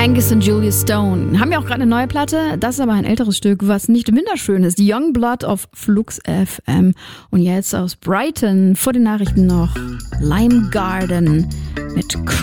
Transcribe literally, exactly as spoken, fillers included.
Angus und Julia Stone haben ja auch gerade eine neue Platte. Das ist aber ein älteres Stück, was nicht minder schön ist. The Young Blood of Flux F M. Und jetzt aus Brighton vor den Nachrichten noch Lime Garden mit